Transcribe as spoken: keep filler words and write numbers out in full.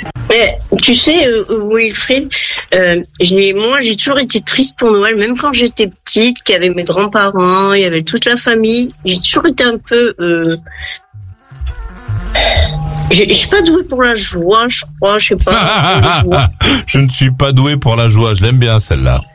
Mais, tu sais, euh, Wilfried, euh, j'ai, moi j'ai toujours été triste pour Noël, même quand j'étais petite, qu'il y avait mes grands-parents, il y avait toute la famille. J'ai toujours été un peu... Euh, Je je suis pas douée pour la joie, je crois, je sais pas. Je ne suis pas doué pour la joie, je l'aime bien celle-là.